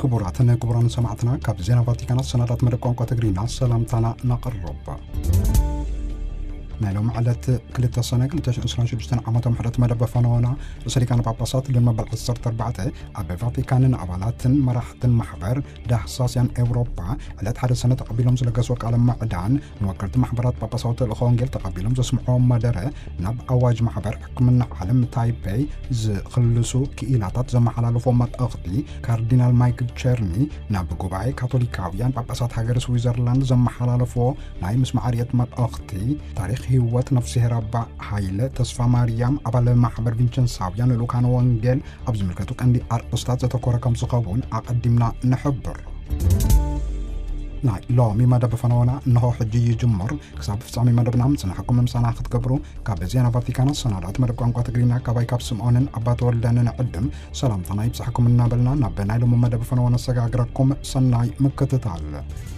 كبراتنا كبران سمعتنا كاب زينا فاتيكانا سنرات مدقون قاتقرينا سلامتنا نقرب نالوم عدد كلتا سنة كلتا شنسلان شدستان عمتهم حدث مدب فانوانا وسريكان باباسات لما بالعصر تربعته أبي فاتيكان أبالات مراحة محبر ده حساسيان أوروبا على حد سنة تقبيلهم زلقسوك على معدان نوكرت محبرات باباسات الأخوانجل تقبيلهم زسمعهم مدرة نب أواج محبر حكمنا عالم تايبي ز خلصو كإيلاتات زم حلالو فومات أغطي كاردينال مايكل تشيرني نب قبعي كاثوليكاويان باباسات هاجر سويزرلاند زم حلالو فو ناي مسمعارية مات أغطي تاريخ هيوت نفسه ربع حيلة تصفى مريم أبل محبر فينشنساويان لوكان وانجل أبز ملكتوك عندي أستاذ تكورا كم سقابون أقدمنا نحبر ناي لا مما دب فنونا إنه حجي جمر كسب في سامي مدب نام سنحكم مسنا أخذ قبرو كابزينا فاتيكانا سنارات مدب قام قاتقرينا كباي كاب سمعونن أبات ولدنا نقدم سلام ثناي بسحكم النابلنا نبنا لهم مدب فنونا سجاجركم سناي مكتتال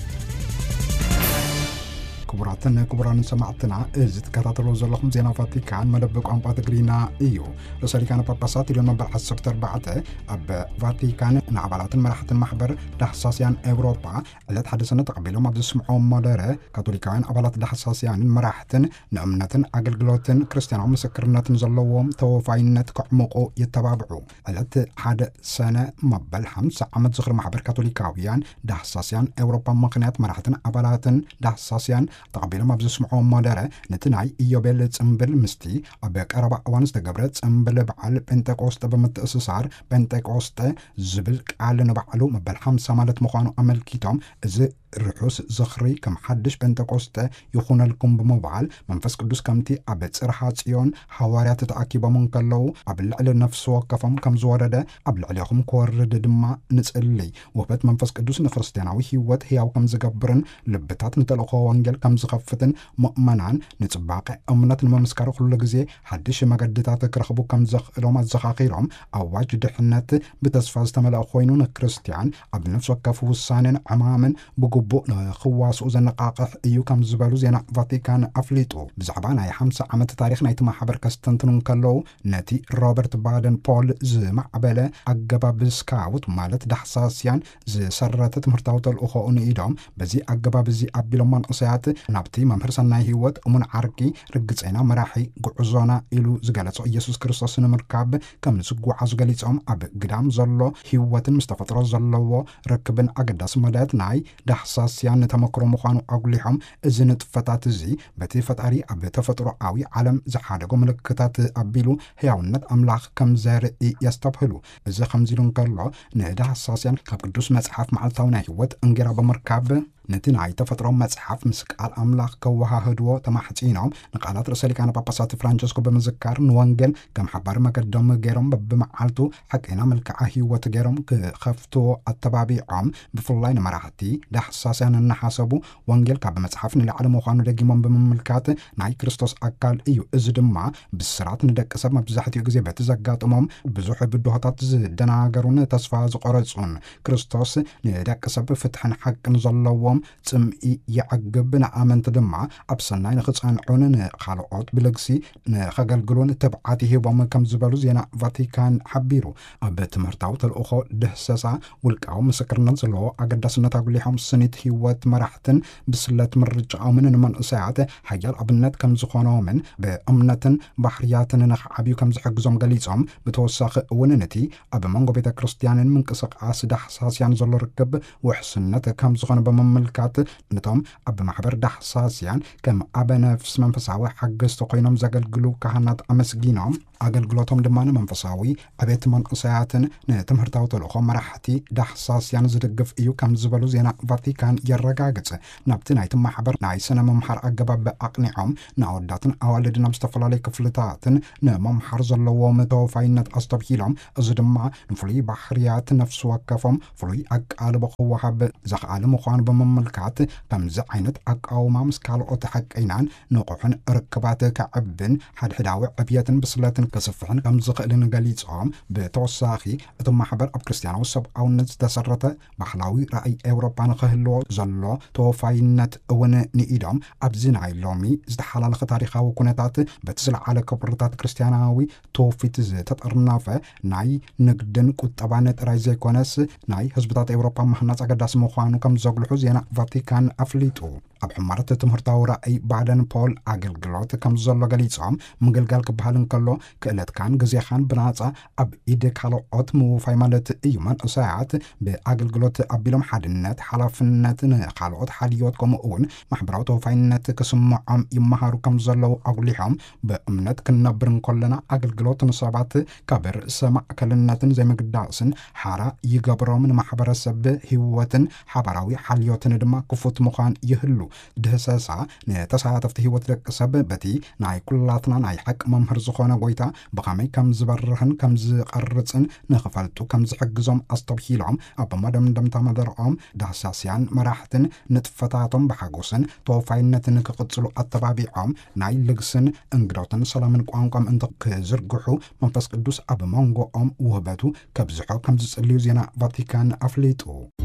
كبراتنا كبران سمعتنا إزت كتاتلو زلهم زينا فاتيكان مدبق عن قاتقرينا إيو لسالي باباسات اليوم بالحصر تربعته أب فاتيكان نعبالات مراحة المحبر لحساسيان أوروبا اللي تحدثنا تقبلهم عبد السمعون مدارة كاثوليكان أبالات لحساسيان مراحة نأمنة أقلقلوتن كريستيانو مسكرنة زلوهم توفاينة كعمقو يتبابعو اللي حد سنة مبال حمس عمد زخر محبر كاثوليكاويان لحساسيان أوروبا مقنات مراحة أبالات لحساسيان تقبيلهم أبز سمعهم مدارة نتناي إيوبيل تسمبل مستي أبيك أربع وانس تقبرت تسمبل بعل بنتكوست بمتأسسار بنتكوست زبلك على نبعلو مبال حمسة مالت مخانو أمل كيتهم إذا رحوس زخري كم حدش بنتكوست يخون لكم بموبعل منفس قدوس كمتي أبت سرحات يون حواريات تأكيب من كلو أبل على نفس وقفهم كم زوردة أبل عليهم كورد دما نسألي وبت منفس قدوس نخرستيناوي هيوت هي أو كم زقبرن لبتات نتلقوا وانجل كم زخفتن مؤمنان نتباقي أمنات الممسكارو خلو جزي حدش مقدتات رخبو كم زخرهم الزخاخيرهم أو واجد حنات بتصفاز تمل أخوينون كريستيان أبل نفس وقفو السانين عمامن بقبو خواص وزنقاقح ايو كم زبالو زينا فاتيكان افليتو بزعبان اي 5 عمت تاريخ نايت محبر كستنتنون كلو ناتي روبرت بادن بول زي معبالة اقباب سكاوت مالت دحساسيان زي سرتت مرتاوت الاخوون ايدهم بزي اقباب زي ابيلو من اصيات نابتي ممهرساناي هيوت امون عرقي رقصينا مراحي قعزونا إلو زقالتو يسوس كريستوس نمركاب كم نسقو عزو قاليتهم اب قدام زلو هيوت مستفترو زلو ركبن اقداس مدات ناي دحساسيان تمكرو مخانو أقولهم إذن تفتات زي بتي فتاري أب تفترو أوي عالم زحادقو ملكتات أبيلو هياونت أملاخ كم زار يستبهلو إذا خمزيلون كرلو نهدا حساسيان كابقدوس مسحاف معلتاونا هيوت انجرا بمركاب نتين عيتا فترة مسحاف مسك الأملاخ كوها هدوو تماحتينهم نقالات رسالي كان باباسات فرانشسكو بمذكار نوانجل كم حبار مقدم جيرم بمعالتو حكينا ملكعه هيوت جيرم كخفتو التبابيعهم بفلاين مراحتي ده حساسيان النحاسبو وانجل كاب مسحاف نلعلم وخانو دقيمون بمملكات ناي كريستوس أكال إيو إزدما بالسرات ندك سب مبزاحتي وقزي بتزقات بزوح بدوهاتات دناغرون تصفاز قرصون كريستوس ندك سب فتحن حق نظلوهم تمئي يعقبنا آمنت دمع أبسلنا نخصان عونن خالقات بلغسي نخقلقلون تبعاته بما كم زبالو زينا فاتيكان حبيرو أبت مرتاوت الأخو دهساسا والكاو مسكرنا زلو أقدسنا تقوليهم سنت هيوات مرحتن بسلات مرجع من من أساعته حيال أبنات كم زخونا من بأمنة بحرياتنا نخعبيو كم زحقزهم قليزهم بتوساق وننتي أب منغو بيتا كريستيان من قصق عاسد حساسيان زلو ركب وحسنة كم زخونا بمملكات نتوم أب محبر دحساسيان كم أب نفس منفساوي حقس تقينهم زقلقلو كهانات أمسجينهم أقلقلوتهم دمان منفساوي أبيت من أساعتن نتم هرتاوت الأخو مرحتي دحساسيان زدقف إيو كم زبالو زينا فاتيكان يرقاقت نبتنا يتم محبر نايسنا ممحر أقباب بأقنعهم نعوداتن أوالدنا مستفلالي كفلتاتن نممحر زلو متوفاينت أستبهيلهم أزدما نفلي بحريات نفس وكفهم فلي أقال بخوة حب زخ عالم وخوان بمم ብምምልካት ከምዚ ዓይነት ኣቃውማ ምስ ካልኦት ሓቀይናን ንቑሕን ርክባት ከዕብን ሓድሕዳዊ ዕብየትን ብስለትን ክስፍሕን ከም ዝኽእልን ገሊፆም ብተወሳኺ እቲ ማሕበር ኣብ ክርስትያናዊ ሰብኣውነት ዝተሰረተ ባህላዊ ራእይ ኤውሮፓ ንክህልዎ ዘሎ ተወፋይነት እውን ንኢዶም ኣብዚ ናይ ሎሚ ዝተሓላለኸ ታሪኻዊ ኩነታት በቲ ዝለዓለ ክብርታት ክርስትያናዊ ትውፊት ዝተጠርናፈ ናይ ንግድን ቁጠባን ጥራይ ዘይኮነስ ናይ ህዝብታት ኤውሮፓ ምህናፅ ኣገዳሲ ምዃኑ ከም ዘጉልሑ ዜና ቫቲካን ኣፍሊጡ ኣብ ሕማረት ትምህርታዊ ራእይ ባደን ፖል ኣገልግሎት ከም ዘሎ ገሊፆም ምግልጋል ክበሃል እንከሎ ክእለትካን ግዜኻን ብናፃ ኣብ ኢድ ካልኦት ምውፋይ ማለት እዩ። መንእሰያት ብኣገልግሎት ኣቢሎም ሓድነት ሓላፍነት ንካልኦት ሓልዮት ከምኡ እውን ማሕበራዊ ተወፋይነት ክስምዖም ይመሃሩ ከም ዘለው ኣጉሊሖም ብእምነት ክንነብር እንከለና ኣገልግሎት ንሰባት ካብ ርእሰ ማእከልነትን ዘይምግዳእስን ሓራ ይገብሮም ንማሕበረሰብ ህይወትን ሓበራዊ ሓልዮትን ድማ ክፉት ምዃን ይህሉ ድህሰሳ ንተሳተፍቲ ህይወት ደቂ ሰብ በቲ ናይ ኩላትና ናይ ሓቂ መምህር ዝኾነ ጎይታ ብኸመይ ከም ዝበርህን ከም ዝቐርፅን ንኽፈልጡ ከም ዝሕግዞም ኣስተብሂሎም ኣብ መደምደምታ መደርኦም ዳህሳስያን መራሕትን ንጥፈታቶም ብሓጎስን ተወፋይነትን ክቕፅሉ ኣተባቢዖም ናይ ልግስን እንግዶትን ሰላምን ቋንቋም እንተ ክዝርግሑ መንፈስ ቅዱስ ኣብ መንጎኦም ውህበቱ ከብዝሖ ከም ዝጽልዩ ዜና ቫቲካን ኣፍሊጡ።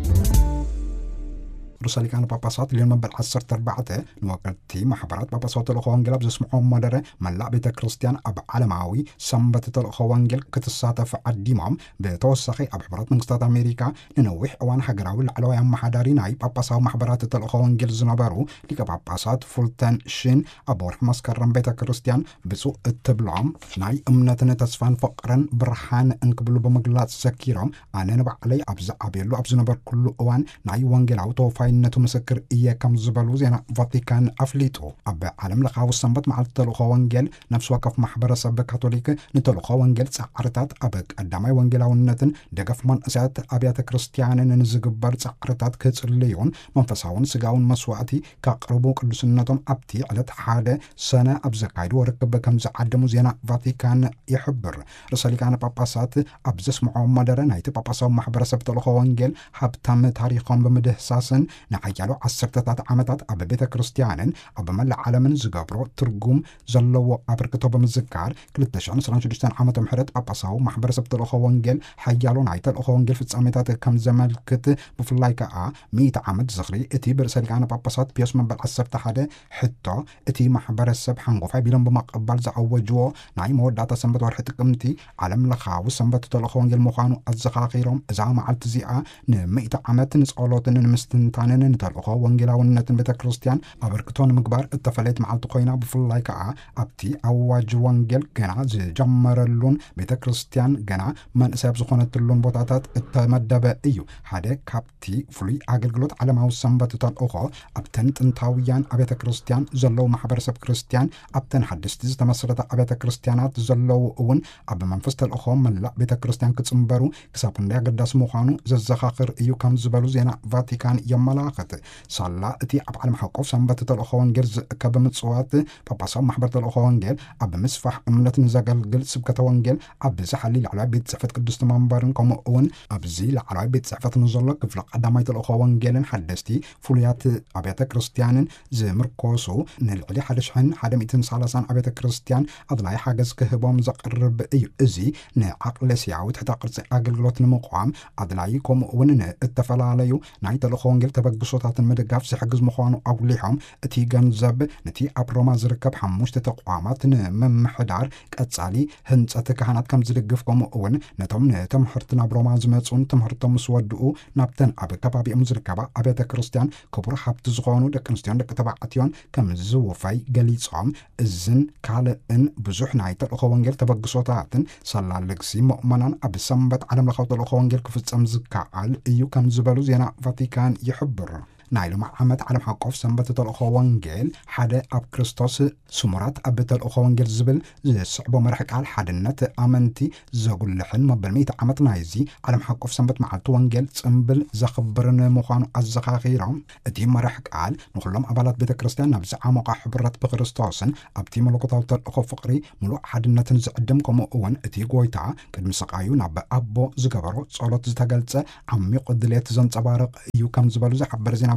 ርዕሰ ሊቃነ ጳጳሳት ሊዮን መበል 14 ንወከልቲ ማሕበራት ጳጳሳት ተልእኮ ወንጌል ኣብ ዘስምዖም መደረ መላእ ቤተ ክርስቲያን ኣብ ዓለማዊ ሰንበት ተልእኮ ወንጌል ክትሳተፍ ዓዲሞም ብተወሳኺ ኣብ ሕቡራት መንግስታት ኣሜሪካ ንነዊሕ እዋን ሃገራዊ ላዕለዋይ ኣመሓዳሪ ናይ ጳጳሳዊ ማሕበራት ተልእኮ ወንጌል ዝነበሩ ሊቀ ጳጳሳት ፉልተን ሽን ኣብ ወርሒ መስከረም ቤተ ክርስቲያን ብፁዕ እትብሎም ናይ እምነትን ተስፋን ፍቕርን ብርሃን እንክብሉ ብምግላጽ ዘኪሮም ኣነ ንባዕለይ ኣብ ዝዓብየሉ ኣብ ዝነበርኩሉ እዋን ናይ ወንጌላዊ ተወፋይ ነቱ ምስክር እየ ከም ዝበሉ ዜና ቫቲካን ኣፍሊጡ። ኣብ ዓለም ለኻዊ ሰንበት መዓልቲ ተልእኮ ወንጌል ነፍሲ ወከፍ ማሕበረሰብ ካቶሊክ ንተልእኮ ወንጌል ጻዕርታት ኣብ ቀዳማይ ወንጌላውነትን ደገፍ መንእሰያት ኣብያተ ክርስቲያንን ንዝግበር ጻዕርታት ክጽልዩን መንፈሳውን ስጋውን መስዋዕቲ ካቅርቡ ቅዱስነቶም ኣብቲ ዕለት ሓደ ሰነ ኣብ ዘካይዱ ርክብ ከም ዝዓደሙ ዜና ቫቲካን ይሕብር። ርዕሰ ሊቃነ ጳጳሳት ኣብ ዘስምዖም መደረ ናይቲ ጳጳሳዊ ማሕበረሰብ ተልእኮ ወንጌል ሃብታም ታሪኾም ብምድህሳስን ንሓያሎ ዓሰርተታት ዓመታት ኣብ ቤተ ክርስቲያንን ኣብ መላእ ዓለምን ዝገብሮ ትርጉም ዘለዎ ኣበርክቶ ብምዝካር 2026 ዓመተ ምህረት ጳጳሳዊ ማሕበረሰብ ተልእኮ ወንጌል ሓያሎ ናይ ተልእኮ ወንጌል ፍጻሜታት ከም ዘመልክት ብፍላይ ከዓ 100 ዓመት ዝኽሪ እቲ ብርዕሰ ሊቃነ ጳጳሳት ፒዮስ መበል 11 ሕቶ እቲ ማሕበረሰብ ሓንጎፋይ ቢሎም ብምቕባል ዝዓወጅዎ ናይ መወዳእታ ሰንበት ወርሒ ጥቅምቲ ዓለም ለኻዊ ሰንበት ተልእኮ ወንጌል ምዃኑ ኣዘኻኺሮም እዛ መዓልቲ እዚኣ ን100 ዓመት ንጸሎትን ንምስትንታንን ንተልእኮ ወንጌላውነትን ቤተ ክርስቲያን ኣበርክቶ ንምግባር እተፈለየት መዓልቲ ኮይና ብፍላይ ከዓ ኣብቲ ኣዋጅ ወንጌል ገና ዝጀመረሉን ቤተ ክርስቲያን ገና መንእሰይ ኣብ ዝኾነትሉን ቦታታት እተመደበ እዩ። ሓደ ካብቲ ፍሉይ ኣገልግሎት ዓለማዊ ሰንበት ተልእኮ ኣብተን ጥንታውያን ኣብያተ ክርስቲያን ዘለው ማሕበረሰብ ክርስቲያን ኣብተን ሓድስቲ ዝተመስረተ ኣብያተ ክርስቲያናት ዘለው እውን ኣብ መንፈስ ተልእኮ መላእ ቤተ ክርስቲያን ክጽምበሩ ክሳብ ክንደይ ኣገዳሲ ምዃኑ ዘዘኻኽር እዩ ከም ዝበሉ ዜና ቫቲካን የመላኽት። ሳላ እቲ ኣብ ዓለም ሓቆፍ ሰንበት ተልእኮ ወንጌል ዝእከብ ምጽዋት ጳጳሳዊ ማሕበር ተልእኮ ወንጌል ኣብ ምስፋሕ እምነት ንዘገልግል ስብከተ ወንጌል ኣብ ዝሓሊ ላዕለዋይ ቤት ጽሕፈት ቅድስቲ መንበርን ከምኡ እውን ኣብዚ ላዕለዋይ ቤት ጽሕፈት ንዘሎ ክፍሊ ቀዳማይ ተልእኮ ወንጌልን ሓደስቲ ፍሉያት ኣብያተ ክርስቲያንን ዝምርኮሱ ንልዕሊ 1130 ኣብያተ ክርስቲያን ኣድላይ ሓገዝ ክህቦም ዘቕርብ እዩ። እዚ ንዓቅለስያዊ ትሕተ ቅርፂ ኣገልግሎት ንምቋም ኣድላይ ከምኡ እውን ንእተፈላለዩ ናይ ተልእኮ ወንጌል ተበግሶታትን ምድጋፍ ዝሕግዝ ምዃኑ ኣጉሊሖም እቲ ገንዘብ ነቲ ኣብ ሮማ ዝርከብ 5 ተቋማት ንምምሕዳር ቀጻሊ ህንፀት ካህናት ከም ዝድግፍ ከምኡ እውን ነቶም ንትምህርቲ ናብ ሮማ ዝመፁን ትምህርቶም ምስ ወድኡ ናብተን ኣብ ከባቢኦም ዝርከባ ኣብያተ ክርስቲያን ክቡር ሃብቲ ዝኾኑ ደቂ ኣንስትዮን ደቂ ተባዕትዮን ከም ዝውፋይ ገሊፆም እዝን ካልእን ብዙሕ ናይ ተልእኮ ወንጌል ተበግሶታትን ሰላል ልግሲ ምእመናን ኣብ ሰንበት ዓለም ለኻዊ ተልእኮ ወንጌል ክፍጸም ዝከኣል እዩ ከም ዝበሉ ዜና ቫቲካን ይሕብር። ናይ ሎማ ዓመት ዓለም ሓቆፍ ሰንበት ተልእኮ ወንጌል ሓደ ኣብ ክርስቶስ ስሙራት ኣብ ተልእኮ ወንጌል ዝብል ዝስዕቦ መርሒ ቃል ሓድነት ኣመንቲ ዘጉልሕን መበል 100 ዓመት ናይዚ ዓለም ሓቆፍ ሰንበት መዓልቲ ወንጌል ጽምብል ዘኽብርን ምዃኑ ኣዘኻኺሮም እቲ መርሒ ቃል ንኩሎም ኣባላት ቤተ ክርስቲያን ናብ ዝዓመቓ ሕብረት ብክርስቶስን ኣብቲ መለኮታዊ ተልእኮ ፍቕሪ ሙሉእ ሓድነትን ዝዕድም ከምኡ እውን እቲ ጎይታ ቅድሚ ስቃዩ ናብ ኣቦ ዝገበሮ ጸሎት ዝተገልጸ ዓሚቕ ድሌት ዘንጸባርቕ እዩ ከም ዝበሉ ዝሓበር ዜና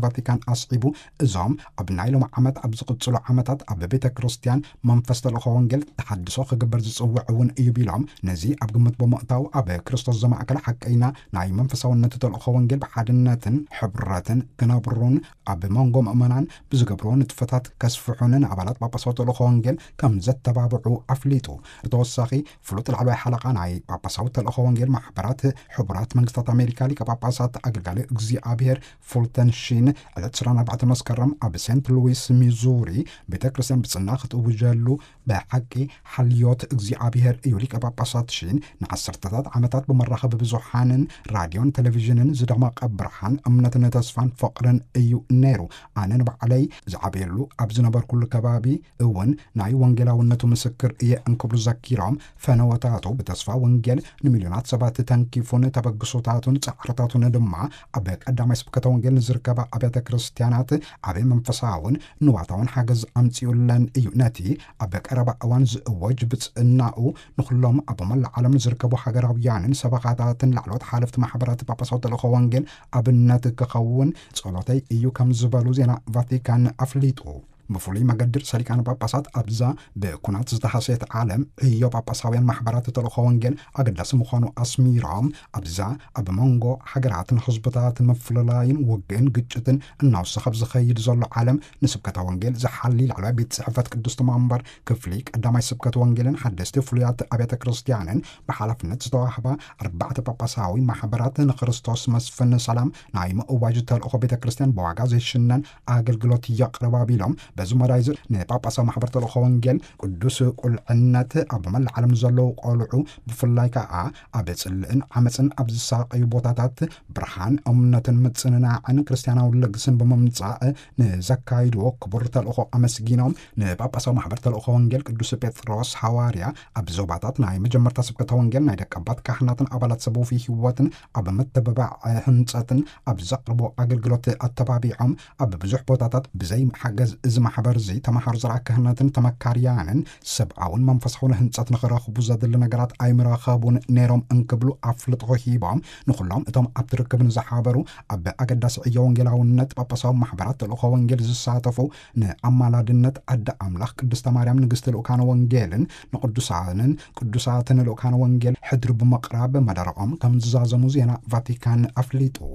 ቫቲካን ኣስዒቡ እዞም ኣብ ናይ ሎም ዓመት ኣብ ዝቕፅሉ ዓመታት ኣብ ቤተ ክርስቲያን መንፈስ ተልእኾ ወንጌል ተሓድሶ ክግበር ዝፅውዕ እውን እዩ ቢሎም ነዚ ኣብ ግምት ብምእታው ኣብ ክርስቶስ ዘማእከለ ሓቀይና ናይ መንፈሳውነት ተልእኾ ወንጌል ብሓድነትን ሕብረትን ክነብሩን ኣብ መንጎ ምእመናን ብዝገብሮ ንጥፈታት ከስፍሑንን ኣባላት ጳጳሳዊ ተልእኾ ወንጌል ከም ዘተባብዑ ኣፍሊጡ ብተወሳኺ ፍሉጥ ላዕለዋይ ሓለቓ ናይ ጳጳሳዊ ተልእኾ ወንጌል ማሕበራት ሕቡራት መንግስታት ኣሜሪካ ሊቀ ጳጳሳት ኣገልጋሊ እግዚኣብሔር ፉልተን ሺን ዕለት 24 መስከረም ኣብ ሴንት ሉዊስ ሚዙሪ ቤተ ክርስቲያን ብጽና ክትውጀሉ ብሓቂ ሓልዮት እግዚኣብሔር እዩ ሊቀ ጳጳሳት ሺን ንዓሰርተታት ዓመታት ብመራኸቢ ብዙሓንን ራድዮን ቴሌቭዥንን ዝደመቐ ብርሃን እምነትን ተስፋን ፍቕርን እዩ ነይሩ ኣነ ንባዕለይ ዝዓበየሉ ኣብ ዝነበርኩሉ ከባቢ እውን ናይ ወንጌላውነቱ ምስክር እየ እንክብሉ ዘኪሮም ፈነወታቱ ብተስፋ ወንጌል ንሚልዮናት ሰባት ተንኪፉን ተበግሶታቱን ጻዕርታቱን ድማ ኣብ ቀዳማይ ስብከተ ወንጌል ንዝርከባ ኣብያተ ክርስቲያናት ኣብ መንፈሳውን ንዋታውን ሓገዝ ኣምፂኡለን እዩ ነቲ ኣብ ቀረባ እዋን ዝእወጅ ብጽናኡ ንኩሎም ኣብ መላእ ዓለም ዝርከቡ ሃገራውያንን ሰበኻታትን ላዕለዎት ሓለፍቲ ማሕበራት ጳጳሳዊ ተልእኾ ወንጌል ኣብነት ክኸውን ጸሎተይ እዩ ከም ዝበሉ ዜና ቫቲካን ኣፍሊጡ بفولي مقدر سليكان باباسات أبزا بكونات زدهاسيت عالم هي باباساويان محبرات تلوخو وانجل أقدس مخانو أسميرام أبزا أب مونغو حقرات حزبطات مفللاين وقين قجتن الناو سخب زخيد زول عالم نسبكة وانجل زحالي على بيت صحفات قدس تمامبر كفليك قدامي سبكة وانجلن حدثت فليات أبيات كريستيانن بحالف نتزدوحبا 4 باباساوي محبرات نخرستوس مسفن سلام نايم أواجد تلوخو بيت كريستيان بواغازي شنن أقل قلوتي يقربا بيلوم بزمرايزر نباباسا محبر تلوخو وانجل قدس قل عنات أب مل عالم زلو قولعو بفلاي كاا أبسلن عمسن أبز ساقي بوتاتات برحان أمنة متسننا عن كريستيانا ولقسن بممنصاء نزكايدو كبر تلوخو أمسجينوم نباباسا محبر تلوخو وانجل قدس بيتروس حواريا أبزوباتات ناي مجمر تسبكة وانجل ناي دكابات كاحناتن أبالات سبو في هواتن أب متببع هنساتن أبزقربو أقلقلوت التبابيعهم أب بزوح بوتاتات بزي حاجز محبر زي تمحر زرع كهناتن تمكاريانن سبعون منفسخون هنصات نخراخ بوزادل نغرات اي مراخبون نيروم انكبلو افلط غيبام نخلام اتم ابتركبن زحابرو اب اقداس يونجلاونت باباساو محبرات تلوخو وانجل زساتفو نامالادنت اد املاح قدستا مريم نغست لوكان وانجلن نقدسانن قدساتن لوكان وانجل حضر بمقراب مدرقم كم زازمو زينا فاتيكان افليتو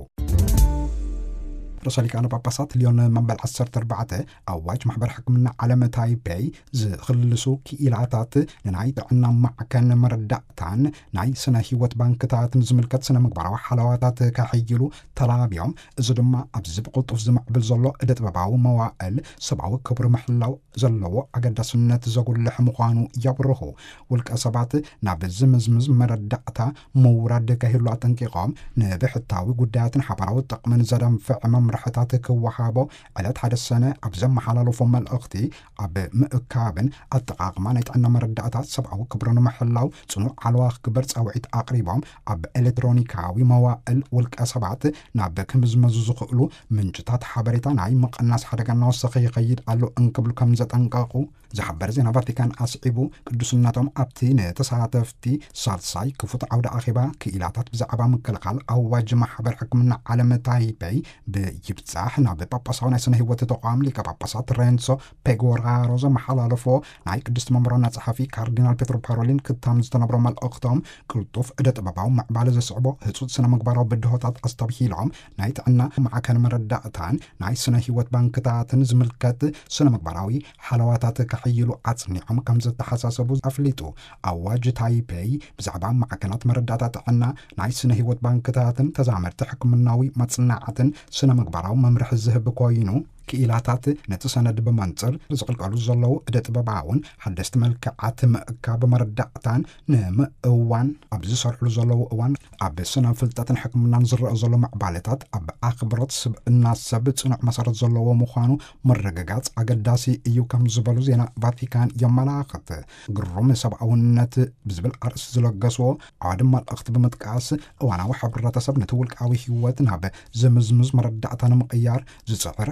رساليكان باباسات ليون منبل 14 أواج محبر حكمنا على تايبي زخلصو كيلاتات ناي عنا معكن مرداتان ناي سنة هيوت بانكتات نزملكت سنة مقبرة وحلواتات كحيلو تلابيوم زدما أبزب قلطف زمع بالزلو إدت بباو موائل سبعو كبر محلو زلو أقد سنة زغل لحمقانو يبرهو والكاسبات نابز مزمز مرداتا مورد كهلو تنكيقام نبحتاوي قداتن حبراو تقمن زدم فعمم مرحتاتك وحابو على هذا السنة أبزم حلالو فم الأختي أب مؤكابن الدقاق ما نيت عنا مرداتات 7 كبرون محلاو صنوع علواخ كبرت أو عيد أقربهم أب إلكترونيكاوي موائل والكاسبات نابك مزمزو زقلو من جتات حبريتا ناي مقناس حدقا نوسخي قيد قالو انكبلو كمزت انقاقو زحبر زينا فاتيكان أسعبو قدسناتهم أبتي نتساتفتي سالساي كفوت عود أخيبا كإلاتات بزعبا مكالقال أو واجمع حبر حكمنا على متايبي يبتزاحنا بباباساو ناي سنة هيوة تقام لك باباسات رينسو بيغوراروزا محلالفو ناي قدست ممرونا صحفي كاردينال بيترو بارولين كتامز تنبرو مال أختهم كلطوف إدت باباو معبال زسعبو هتسود سنة مقبارو بدهوتات أستبهيلهم ناي تعنا مع كان مرداتان ناي سنة هيوة بانكتاتن زملكات سنة مقبراوي حلواتات كحيلو عطنيعهم كمزة تحساسبو أفليتو أواج تايبي بزعبان مع كانت مرداتات عنا ناي سنة هيوة بانكتاتن تزامر تحكم الناوي متصنعاتن سنة مقبراو ممرح الزهب كوينو كإلاتات نتسند بمنصر رزق القالو زلو إدت بباون حدست ملكعات مأكاب مردعتان نام أوان أبزي صرحلو زلو أوان أب سنة فلتاتن حكمنا نزر زلو معبالتات أب أخبرت سب الناس سبت صنع مسارت زلو ومخانو مرقاقات أقداسي إيو كم زبالو زينا فاتيكان يملاقت قرم سبعونات بزبل أرس زلقاسو عادم الأخت بمتكاس وانا وحبرات سب نتولك عوي هوات ناب زمزمز مردعتان مقيار زسعر حدش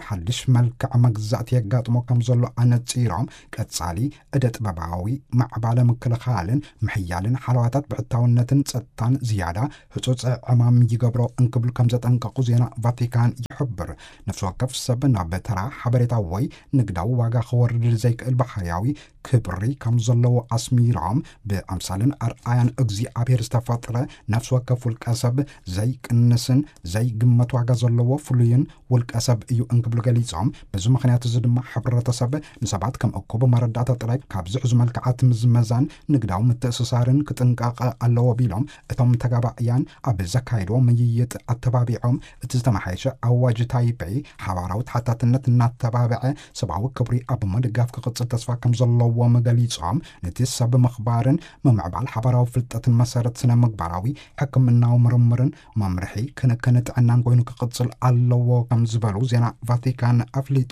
መልክዕ መግዛእቲ የጋጥሞ ከም ዘሎ ኣነፂሮም ቀጻሊ ዕደ ጥበባዊ ማዕባለ ምክልኻልን ምሕያልን ሓለዋታት ብሕታውነትን ጸጥታን ዝያዳ ህጹጽ ዕማም ይገብሮ እንክብል ከም ዘጠንቀቁ ዜና ቫቲካን ይሕብር። ነፍሲ ወከፍ ሰብ ናብ ተራ ሓበሬታ ወይ ንግዳዊ ዋጋ ክወርድ ዘይክእል ባህርያዊ ክብሪ ከም ዘለዎ ኣስሚሮም ብኣምሳልን ኣርኣያን እግዚኣብሔር ዝተፈጥረ ነፍሲ ወከፍ ውልቀ ሰብ ዘይቅንስን ዘይግመት ዋጋ ዘለዎ ፍሉይን ውልቀ ሰብ እዩ እንክብሉ ገሊፆም በዚ ምክንያት እዚ ድማ ሕብረተሰብ ንሰባት ከም እኩብ መረዳእታ ጥራይ ካብ ዝሕዙ መልክዓት ምዝመዛን ንግዳዊ ምትእስሳርን ክጥንቀቕ ኣለዎ ቢሎም እቶም ተጋባእያን ኣብ ዘካይድዎ ምይይጥ ኣተባቢዖም እቲ ዝተመሓየሸ ኣዋጅ ታይፔይ ሓባራዊ ተሓታትነት እናተባብዐ ሰብኣዊ ክብሪ ኣብ ምድጋፍ ክቕፅል ተስፋ ከም ዘለዎም ገሊፆም ነቲ ሰብ ምኽባርን ምምዕባል ሓባራዊ ፍልጠትን መሰረት ስነ ምግባራዊ ሕክምናዊ ምርምርን መምርሒ ክንክን ጥዕናን ኮይኑ ክቕፅል ኣለዎ ከም ዝበሉ ዜና ቫቲካን ኣፍሊጡ።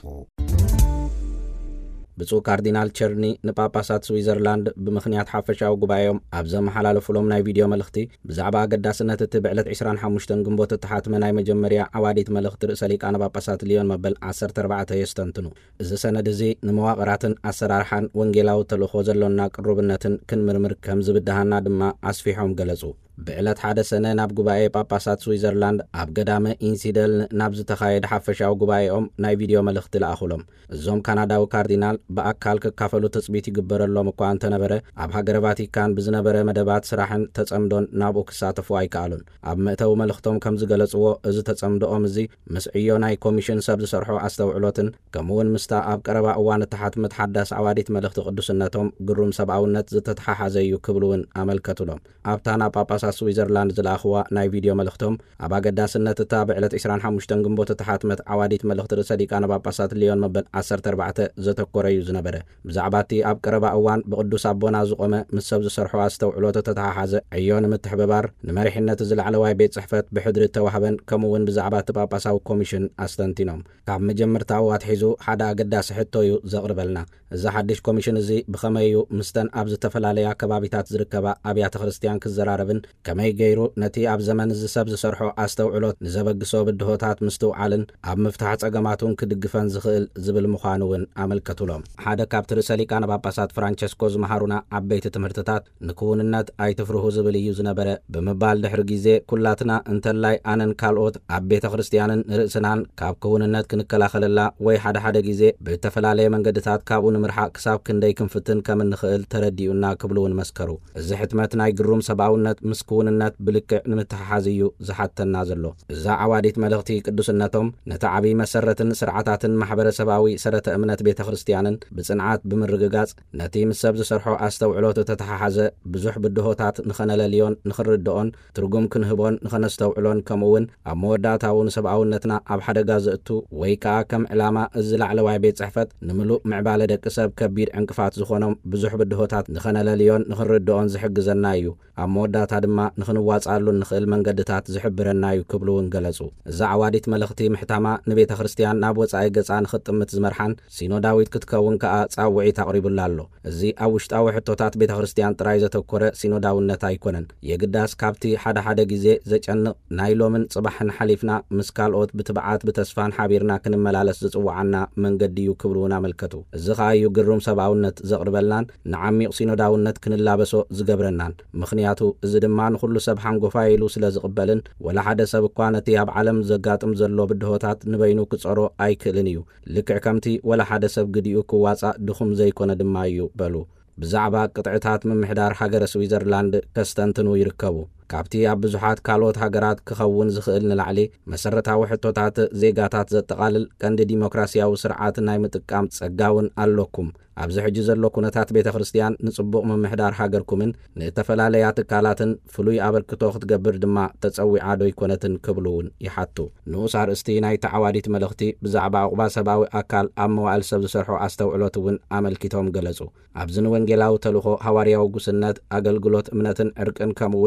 ብፁዕ ካርዲናል ቸርኒ ንጳጳሳት ስዊዘርላንድ ብምኽንያት ሓፈሻዊ ጉባኤዮም ኣብ ዘመሓላለፍሎም ናይ ቪድዮ መልእኽቲ ብዛዕባ ኣገዳስነት እቲ ብዕለት 25 ግንቦት እተሓትመ ናይ መጀመርያ ዓዋዲት መልእኽቲ ርእሰ ሊቃነ ጳጳሳት ሊዮን መበል 14 የስተንትኑ። እዚ ሰነድ እዚ ንመዋቕራትን ኣሰራርሓን ወንጌላዊ ተልእኾ ዘሎና ቅሩብነትን ክንምርምር ከም ዝብድሃና ድማ ኣስፊሖም ገለጹ። ብዕለት ሓደ ሰነ ናብ ጉባኤ ጳጳሳት ስዊዘርላንድ ኣብ ገዳመ ኢንሲደል ናብ ዝተኻየደ ሓፈሻዊ ጉባኤኦም ናይ ቪድዮ መልእኽቲ ለኣኹሎም። እዞም ካናዳዊ ካርዲናል ብኣካል ክካፈሉ ተፅቢት ይግበረሎም እኳ እንተነበረ ኣብ ሃገረ ቫቲካን ብዝነበረ መደባት ስራሕን ተጸምዶን ናብኡ ክሳተፉ ኣይከኣሉን። ኣብ ምእተዊ መልእኽቶም ከም ዝገለጽዎ እዚ ተጸምዶኦም እዚ ምስ ዕዮ ናይ ኮሚሽን ሰብ ዝሰርሖ ኣስተውዕሎትን ከምኡውን ምስታ ኣብ ቀረባ እዋን እተሓትመት ሓዳስ ዓዋዲት መልእኽቲ ቅዱስነቶም ግሩም ሰብኣውነት ዝተተሓሓዘ እዩ ክብሉ እውን ኣመልከቱሎም። ኣብታ ናብ ጳጳሳት ስዊዘርላንድ ዝለኣኽዋ ናይ ቪድዮ መልእኽቶም ኣብ ኣገዳስነት እታ ብዕለት 25 ግንቦት እተሓትመት ዓዋዲት መልእኽቲ ርእሰ ሊቃነ ጳጳሳት ሊዮን መበል 14 ዘተኮረ እዩ ዝነበረ። ብዛዕባ እቲ ኣብ ቀረባ እዋን ብቅዱስ ኣቦና ዝቆመ ምስ ሰብ ዝሰርሖ ኣስተውዕሎት ተተሓሓዘ ዕዮ ንምትሕብባር ንመሪሕነት ዝለዕለዋይ ቤት ጽሕፈት ብሕድሪ ተዋህበን ከምኡውን ብዛዕባ እቲ ጳጳሳዊ ኮሚሽን ኣስተንቲኖም። ካብ መጀመርታዊ ኣትሒዙ ሓደ ኣገዳሲ ሕቶ እዩ ዘቕርበልና። እዚ ሓድሽ ኮሚሽን እዚ ብኸመይ እዩ ምስተን ኣብ ዝተፈላለያ ከባቢታት ዝርከባ ኣብያተ ክርስቲያን ክዘራረብን ከመይ ገይሩ ነቲ ኣብ ዘመን እዚ ሰብ ዝሰርሖ ኣስተውዕሎት ንዘበግሶ ብድሆታት ምስትውዓልን ኣብ ምፍታሕ ጸገማቱን ክድግፈን ዝኽእል ዝብል ምዃኑ እውን ኣመልከቱሎም። ሓደ ካብቲ ርእሰ ሊቃነ ጳጳሳት ፍራንቸስኮ ዝመሃሩና ዓበይቲ ትምህርትታት ንክውንነት ኣይትፍርሁ ዝብል እዩ ዝነበረ ብምባል ድሕሪ ግዜ ኩላትና እንተላይ ኣነን ካልኦት ኣብ ቤተ ክርስቲያንን ርእስናን ካብ ክውንነት ክንከላኸለላ ወይ ሓደ ሓደ ግዜ ብተፈላለየ መንገድታት ካብኡ ንምርሓቅ ክሳብ ክንደይ ክንፍትን ከም እንኽእል ተረዲኡና ክብሉ እውን መስከሩ። እዚ ሕትመት ናይ ግሩም ሰብኣውነት ምስ ክውንነት ብልክዕ ንምትሓሓዝ እዩ ዝሓተና ዘሎ። እዛ ዓዋዲት መልእኽቲ ቅዱስነቶም ነቲ ዓብይ መሰረትን ስርዓታትን ማሕበረሰባዊ ሰረተ እምነት ቤተ ክርስቲያንን ብጽንዓት ብምርግጋጽ ነቲ ምስ ሰብ ዝሰርሖ ኣስተውዕሎት ተተሓሓዘ ብዙሕ ብድሆታት ንኸነለልዮን ንኽርድኦን ትርጉም ክንህቦን ንኸነስተውዕሎን ከምኡውን ኣብ መወዳእታውን ሰብኣውነትና ኣብ ሓደጋ ዘእቱ ወይ ከዓ ከም ዕላማ እዚ ላዕለዋይ ቤት ጽሕፈት ንምሉእ ምዕባለ ደቂ ሰብ ከቢድ ዕንቅፋት ዝኾኖም ብዙሕ ብድሆታት ንኸነለልዮን ንኽርድኦን ዝሕግዘና እዩ። ኣብ መወዳእታ ድማ ንኽንዋጻሉ ንኽእል መንገድታት ዝሕብረና እዩ ክብሉ እውን ገለጹ። እዛ ዓዋዲት መልእኽቲ ምሕታማ ንቤተ ክርስቲያን ናብ ወጻኢ ገጻ ንኽጥምት ዝመርሓን ሲኖዳዊት ክትከውን ከዓ ጻውዒት ኣቕሪቡላ ኣሎ። እዚ ኣብ ውሽጣዊ ሕቶታት ቤተ ክርስቲያን ጥራይ ዘተኮረ ሲኖዳውነት ኣይኮነን። የግዳስ ካብቲ ሓደ ሓደ ግዜ ዘጨንቕ ናይ ሎምን ጽባሕን ሓሊፍና ምስ ካልኦት ብትብዓት ብተስፋን ሓቢርና ክንመላለስ ዝጽዋዓና መንገዲ እዩ ክብሉ እውን ኣመልከቱ። እዚ ከዓ እዩ ግሩም ሰብኣውነት ዘቕርበልናን ንዓሚቕ ሲኖዳውነት ክንላበሶ ዝገብረናን። ምክንያቱ እዚ ድማ ንኹሉ ሰብ ሓንጎፋ ኢሉ ስለ ዝቕበልን ወላ ሓደ ሰብ እኳ ነቲ ኣብ ዓለም ዘጋጥም ዘሎ ብድሆታት ንበይኑ ክጸሮ ኣይክእልን እዩ። ልክዕ ከምቲ ወላ ሓደ ሰብ ግዲኡ ክዋጻእ ድኹም ዘይኮነ ድማ እዩ በሉ። ብዛዕባ ቅጥዕታት ምምሕዳር ሃገረ ስዊዘርላንድ ከስተንትኑ ይርከቡ። ካብቲ ኣብ ብዙሓት ካልኦት ሃገራት ክኸውን ዝኽእል ንላዕሊ መሰረታዊ ሕቶታት ዜጋታት ዘጠቓልል ቀንዲ ዲሞክራሲያዊ ስርዓት ናይ ምጥቃም ጸጋውን ኣለኩም። ኣብዚ ሕጂ ዘሎ ኩነታት ቤተ ክርስቲያን ንጽቡቕ ምምሕዳር ሃገርኩምን ንተፈላለያ ትካላትን ፍሉይ ኣበርክቶ ክትገብር ድማ ተጸዊዓ ዶ ይኮነትን ክብሉ እውን ይሓቱ። ንኡስ ኣርእስቲ ናይ ተዓዋዲት መልእኽቲ ብዛዕባ ዕቑባ ሰብኣዊ ኣካል ኣብ መዋዕል ሰብ ዝሰርሖ ኣስተውዕሎት እውን ኣመልኪቶም ገለጹ። ኣብዚ ንወንጌላዊ ተልእኾ ሃዋርያዊ ጉስነት ኣገልግሎት እምነትን ዕርቅን ከምኡውን ኣብ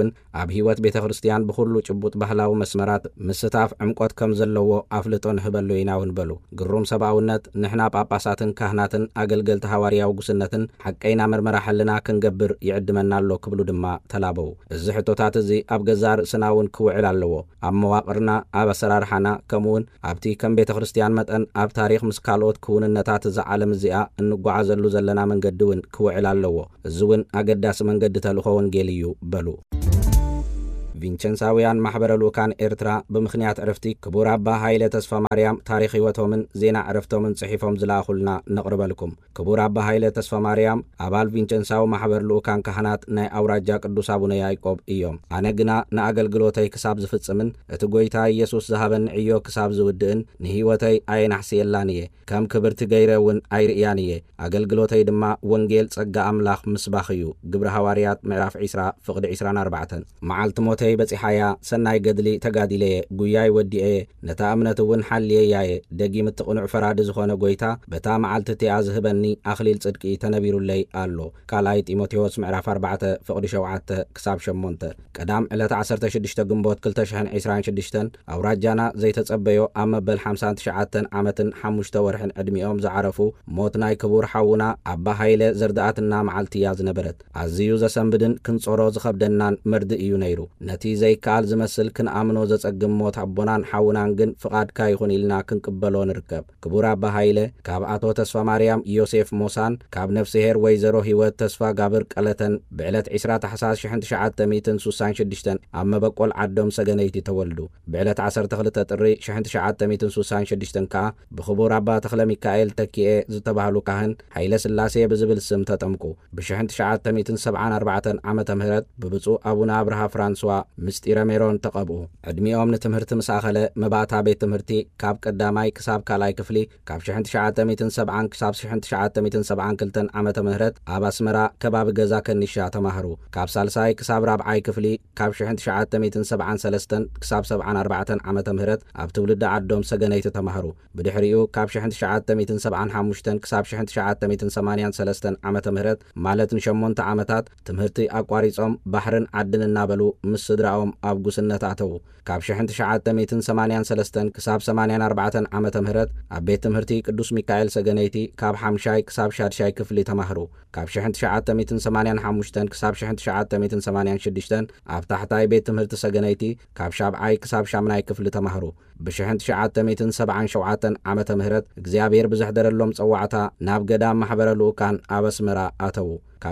ኣብ ህይወት ቤተ ክርስቲያን ብኹሉ ጭቡጥ ባህላዊ መስመራት ምስታፍ ዕምቆት ከም ዘለዎ ኣፍልጦን ህበሉ ኢና እውን በሉ ግሩም ሰብኣውነት ንሕና ጳጳሳትን ካህናትን ኣገልገልቲ ሃዋርያዊ ጉስነትን ሓቀይና መርመራ ሕልና ክንገብር ይዕድመና ኣሎ ክብሉ ድማ ተላበው እዚ ሕቶታት እዚ ኣብ ገዛ ርእስና እውን ክውዕል ኣለዎ ኣብ መዋቕርና ኣብ ኣሰራርሓና ከምኡውን ኣብቲ ከም ቤተ ክርስቲያን መጠን ኣብ ታሪክ ምስ ካልኦት ክውንነታት እዚ ዓለም እዚኣ እንጓዓዘሉ ዘለና መንገዲ እውን ክውዕል ኣለዎ እዚ እውን ኣገዳሲ መንገዲ ተልእኮ ወንጌል እዩ በሉ ቪንቸንሳውያን ማሕበረ ልኡካን ኤርትራ ብምኽንያት ዕረፍቲ ክቡር ኣባ ሃይለ ተስፋ ማርያም ታሪክ ህይወቶምን ዜና ዕረፍቶምን ጽሒፎም ዝለኣኹልና ነቕርበልኩም ክቡር ኣባ ሃይለ ተስፋ ማርያም ኣባል ቪንቸንሳዊ ማሕበር ልኡካን ካህናት ናይ ኣውራጃ ቅዱስ ኣቡነ ያዕቆብ እዮም ኣነ ግና ንኣገልግሎተይ ክሳብ ዝፍጽምን እቲ ጎይታ ኢየሱስ ዝሃበኒ ዕዮ ክሳብ ዝውድእን ንህይወተይ ኣየናሕስየላን እየ ከም ክብርቲ ገይረ እውን ኣይርእያን እየ ኣገልግሎተይ ድማ ወንጌል ጸጋ ኣምላኽ ምስባኽ እዩ ግብረ ሃዋርያት ምዕራፍ 20 ፍቕዲ 24 መዓልቲ ሞተይ በፂሓያ ሰናይ ገድሊ ተጋዲለየ ጉያይ ወዲአየ ነታ እምነት እውን ሓልየያየ ደጊም እትቕኑዕ ፈራዲ ዝኾነ ጎይታ በታ መዓልቲ እቲኣ ዝህበኒ ኣኽሊል ጽድቂ ተነቢሩለይ ኣሎ ካልኣይ ጢሞቴዎስ ምዕራፍ 4 ፍቕዲ 7 ክሳብ 8 ቀዳም ዕለት 16 ግንቦት 2026 ኣውራጃና ዘይተጸበዮ ኣብ መበል 59 ዓመትን 5 ወርሕን ዕድሚኦም ዝዓረፉ ሞት ናይ ክቡር ሓውና ኣባ ሃይለ ዘርድኣትና መዓልቲ እያ ዝነበረት ኣዝዩ ዘሰንብድን ክንጾሮ ዝኸብደናን መርዲ እዩ ነይሩ ነቲ ዘይከኣል ዝመስል ክንኣምኖ ዘጸግም ሞት ኣቦናን ሓውናን ግን ፍቓድካ ይኹን ኢልና ክንቅበሎ ንርከብ ክቡር ኣባ ሃይለ ካብ ኣቶ ተስፋ ማርያም ዮሴፍ ሞሳን ካብ ነፍሲሄር ወይዘሮ ህይወት ተስፋ ጋብር ቀለተን ብዕለት 20 ታሕሳስ 1966 ኣብ መበቆል ዓዶም ሰገነይቲ ተወልዱ ብዕለት 12 ጥሪ 1966 ከዓ ብክቡር ኣባ ተኽለ ሚካኤል ተኪኤ ዝተባህሉ ካህን ሃይለ ስላሴ ብዝብል ስም ተጠምቁ ብ1974 ዓመተ ምህረት ብብፁዕ ኣቡነ አብርሃ ፍራንስዋ ምስጢረ ሜሮን ተቐብኡ ዕድሚኦም ንትምህርቲ መሳኸለ መባእታ ቤት ትምህርቲ ካብ ቀዳማይ ክሳብ ካልኣይ ክፍሊ ካብ 1970 ክሳብ 1972 ዓመተ ምህረት ኣብ ኣስመራ ከባቢ ገዛ ከኒሻ ተማህሩ ካብ ሳልሳይ ክሳብ ራብዓይ ክፍሊ ካብ 1973 ክሳብ 74 ዓመተ ምህረት ኣብ ትውልዲ ዓዶም ሰገነይቲ ተማህሩ ብድሕሪኡ ካብ 1975 ክሳብ 1983 ዓመተ ምህረት ማለት ን8 ዓመታት ትምህርቲ ኣቋሪጾም ባሕርን ዓድን እናበሉ ምስ ስድራኦም ኣብ ጉስነት ኣተዉ ካብ 1983 ክሳብ 84 ዓመተ ምህረት ኣብ ቤት ትምህርቲ ቅዱስ ሚካኤል ሰገነይቲ ካብ 5ይ ክሳብ 6ይ ክፍሊ ተማህሩ ካብ 1985 ክሳብ 1986 ኣብ ታሕታይ ቤት ትምህርቲ ሰገነይቲ ካብ 7ይ ክሳብ 8ይ ክፍሊ ተማህሩ ብ1977 ዓመተ ምህረት እግዚአብሔር ብዝሕደረሎም ጸዋዕታ ናብ ገዳም ማሕበረ ልኡካን ኣብ ኣስመራ ኣተዉ ካብ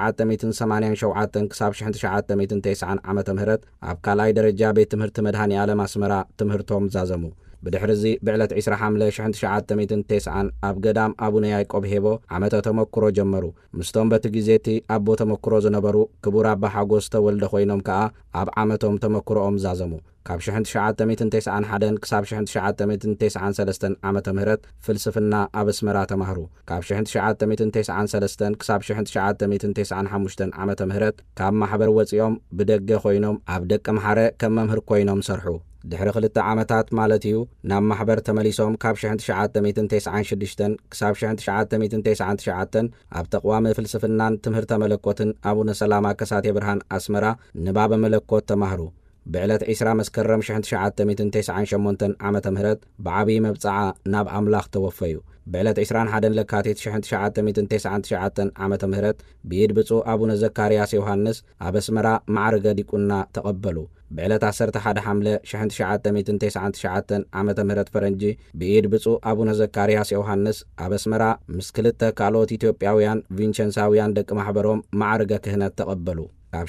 1987 ክሳብ 1990 ዓመተ ምህረት ኣብ ካልኣይ ደረጃ ቤት ትምህርቲ መድሃኒ ዓለም ኣስመራ ትምህርቶም ዛዘሙ ብድሕሪዚ ብዕለት 20 ሓምለ 1990 ኣብ ገዳም ኣቡነ ያዕቆብ ሄቦ ዓመተ ተመክሮ ጀመሩ ምስቶም በቲ ግዜቲ ኣቦ ተመክሮ ዝነበሩ ክቡር ኣባ ሓጎስ ተወልደ ኮይኖም ከዓ ኣብ ዓመቶም ተመክሮኦም ዛዘሙ ካብ 1991 ክሳብ 1993 ዓመተ ምህረት ፍልስፍና ኣብ ኣስመራ ተማህሩ ካብ 1993 ክሳብ 1995 ዓመተ ምህረት ካብ ማሕበር ወፂኦም ብደገ ኮይኖም ኣብ ደቀ መሓረ ከም መምህር ኮይኖም ሰርሑ ድሕሪ 2 ዓመታት ማለት እዩ ናብ ማሕበር ተመሊሶም ካብ 1996 ክሳብ 1999 ኣብ ተቋሚ ፍልስፍናን ትምህርተ መለኮትን ኣቡነ ሰላማ ከሳቴ ብርሃን ኣስመራ ንባበ መለኮት ተማህሩ ብዕለት 20 መስከረም 1998 ዓመተ ምህረት ብዓብይ መብጽዓ ናብ ኣምላኽ ተወፈዩ ብዕለት 21 ለካቲት 1999 ዓመተ ምህረት ብኢድ ብፁዕ ኣቡነ ዘካርያስ ዮሐንስ ኣብ ኣስመራ ማዕረገ ዲቁና ተቐበሉ ብዕለት 11 ሓምለ 1999 ዓመተ ምህረት ፈረንጂ ብኢድ ብፁዕ ኣቡነ ዘካርያስ ዮሐንስ ኣብ ኣስመራ ምስ ክልተ ካልኦት ኢትዮጵያውያን ቪንቸንሳውያን ደቂ ማሕበሮም ማዕረገ ክህነት ተቐበሉ ካብ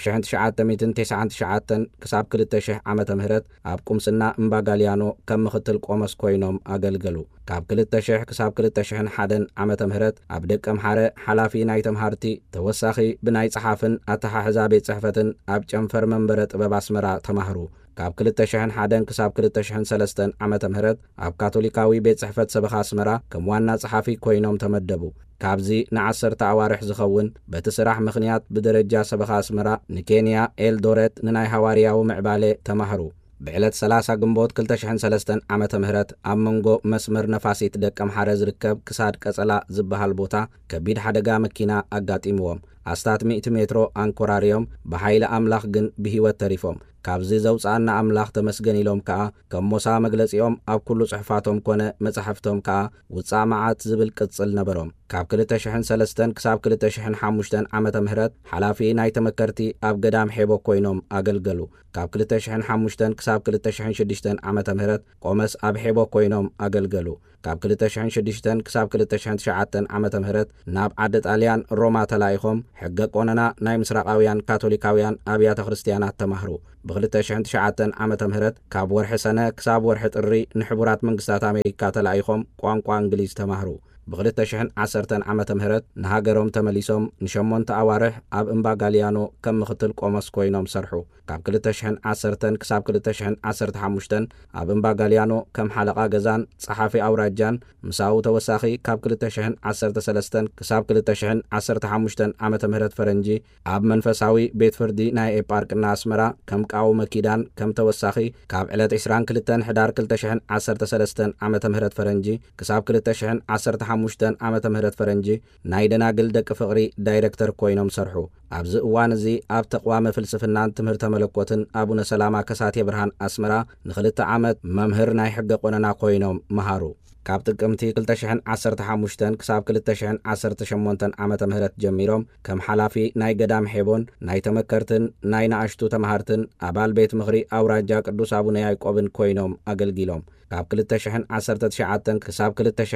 1999 ክሳብ 2000 ዓመተ ምህረት ኣብ ቁምስና እምባጋልያኖ ከም ምክትል ቆመስ ኮይኖም ኣገልገሉ ካብ 2000 ክሳብ 2001 ዓመተ ምህረት ኣብ ደቀ መሓረ ሓላፊ ናይ ተምሃርቲ ተወሳኺ ብናይ ጸሓፍን ኣተሓሕዛ ቤት ጽሕፈትን ኣብ ጨንፈር መንበረ ጥበብ ኣስመራ ተማህሩ ካብ 2001 ክሳብ 2003 ዓመተ ምህረት ኣብ ካቶሊካዊ ቤት ጽሕፈት ሰበኻ ኣስመራ ከም ዋና ጸሓፊ ኮይኖም ተመደቡ ካብዚ ን10 ኣዋርሕ ዝኸውን በቲ ስራሕ ምኽንያት ብደረጃ ሰበኻ ኣስመራ ንኬንያ ኤልዶሬት ንናይ ሃዋርያዊ ምዕባለ ተማህሩ ብዕለት 30 ግንቦት 2003 ዓመተ ምህረት ኣብ መንጎ መስመር ነፋሲት ደቀ መሓረ ዝርከብ ክሳድ ቀጸላ ዝበሃል ቦታ ከቢድ ሓደጋ መኪና ኣጋጢምዎም ኣስታት 100 ሜትሮ አንኮራሪዮም ብሓይሊ ኣምላኽ ግን ብህይወት ተሪፎም ካብዚ ዘውፃና ኣምላኽ ተመስገን ኢሎም ከዓ ከም ሞሳ መግለጺኦም ኣብ ኩሉ ጽሕፋቶም ኮነ መጽሕፍቶም ከዓ ውፃእ መዓት ዝብል ቅጽል ነበሮም ካብ 2003 ክሳብ 2005 ዓመተ ምህረት ሓላፊ ናይ ተመከርቲ ኣብ ገዳም ሄቦ ኮይኖም ኣገልገሉ ካብ 2005 ክሳብ 2006 ዓመተ ምህረት ቆመስ ኣብ ሄቦ ኮይኖም ኣገልገሉ ካብ 2006 ክሳብ 2009 ዓመተ ምህረት ናብ ዓዲ ጣልያን ሮማ ተላኢኾም ሕገ ቆነና ናይ ምስራቃውያን ካቶሊካውያን ኣብያተ ክርስቲያናት ተማህሩ ብ2009 ዓመተ ምህረት ካብ ወርሒ ሰነ ክሳብ ወርሒ ጥሪ ንሕቡራት መንግስታት ኣሜሪካ ተላኢኾም ቋንቋ እንግሊዝ ተማህሩ ብ2010 ዓመተ ምህረት ንሃገሮም ተመሊሶም ንሸሞንተ ኣዋርሕ ኣብ እምባ ጋሊያኖ ከም ምክትል ቆመስ ኮይኖም ሰርሑ ካብ 2010 ክሳብ 2015 ኣብ እምባ ጋሊያኖ ከም ሓለቓ ገዛን ጸሓፊ ኣውራጃን ምሳው ተወሳኺ ካብ 2013 ክሳብ 2015 ዓመተ ምህረት ፈረንጂ ኣብ መንፈሳዊ ቤት ፍርዲ ናይ ኤጳርቅና ኣስመራ ከም ቃው መኪዳን ከም ተወሳኺ ካብ ዕለት 22 ሕዳር 2013 ዓመተ ምህረት ፈረንጂ ክሳብ 2015 ዓመተ ምህረት ፈረንጂ ናይ ደናግል ደቂ ፍቕሪ ዳይሬክተር ኮይኖም ሰርሑ ኣብዚ እዋን እዚ ኣብ ተቋመ ፍልስፍናን ትምህርተ መለኮትን አቡነ ሰላማ ከሳቴ ብርሃን ኣስመራ ንኽልተ ዓመት መምህር ናይ ሕገ ቆነና ኮይኖም መሃሩ ካብ ጥቅምቲ 2015 ክሳብ 2018 ዓመተ ምህረት ጀሚሮም ከም ሓላፊ ናይ ገዳም ሄቦን ናይ ተመከርትን ናይ ናእሽቱ ተማሃርትን ኣባል ቤት ምኽሪ ኣውራጃ ቅዱስ አቡነ ያዕቆብን ኮይኖም ኣገልጊሎም ካብ 2019 ክሳብ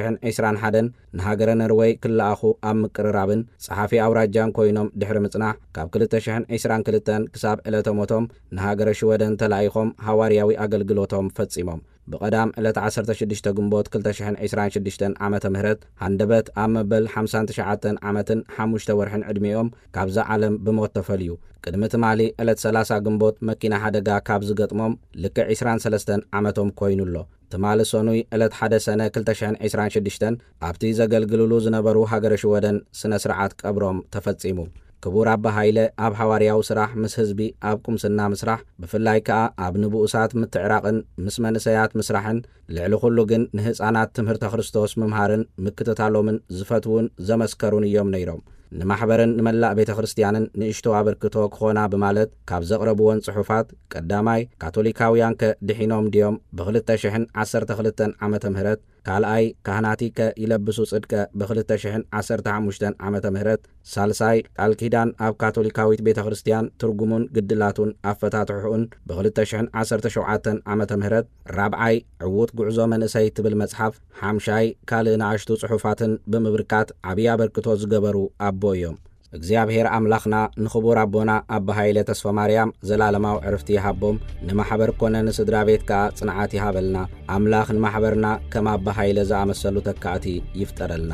2021 ንሃገረ ነርዌይ ክለኣኹ ኣብ ምቅርራብን ጸሓፊ ኣውራጃን ኮይኖም ድሕሪ ምጽናሕ ካብ 2022 ክሳብ ዕለተ ሞቶም ንሃገረ ሽወደን ተላኢኾም ሃዋርያዊ ኣገልግሎቶም ፈጺሞም بقدام إلى 16 جنبوت 2026 عامة مهرت هندبت عام بل 59 عامة حموشت ورحن عدميهم كابز عالم بموت تفليو قدمت مالي إلى 3 جنبوت مكينة حدقا كابز قطمهم لك 23 عامتهم كوينولو تمال سونوي إلى 1 سنة 2026 عبتي زقل قلولو زنبرو حقر شودن سنة سرعات كبرهم تفتسيمو كبور عبا هايلة عب حوارياو سراح مس هزبي عبكم سنة مسرح بفلاي كا عب نبوءسات متعراقن مسمنسيات مسرحن لعلو خلوغن نهز عنات تمهرت خرستوس ممهارن مكتتالومن زفتون زمسكرون يوم نيروم نمحبرن نملاء بيت خرستيانن نشتو عبركتو كخونا بمالت كاب زقربوان صحوفات قداماي كاتوليكاويان كدحينوم ديوم بغلت شحن 10 عامة مهرت كالأي كهناتي كيلبسو صدق بغلت شحن 15 عامة مهرت سالساي الكيدان أب كاتوليكاويت بيت خرستيان ترجمون قدلاتون أفتاتحون بغلت شحن 10 عامة مهرت رابعاي عوود قعزو من سيت بالمصحف حامشاي كالنا عشتو صحوفاتن بمبركات عبيا بركتو زقبرو أبويوم እግዚአብሔር አምላኽና ንኽቡር አቦና አባ ኃይለ ተስፋ ማርያም ዘላለማው ዕርፍቲ ይሃቦም ንማሕበር ኮነ ንስድራ ቤትካ ጽንዓት ይሃበልና አምላኽ ንማሕበርና ከም አባ ኃይለ ዘአመሰሉ ተካእቲ ይፍጠረልና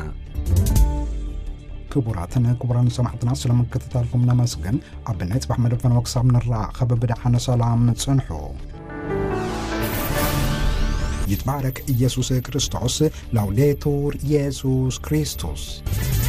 ክቡራትን ክቡራን ሰማዕትና ስለምትከታተልኩም ነመስገን አብነት በአሕመድ ፈን ወክሳብ ንራ ከበብዳሐነ ሰላም ጽንሑ ይትባረክ ኢየሱስ ክርስቶስ ላውዴቱር ኢየሱስ ክርስቶስ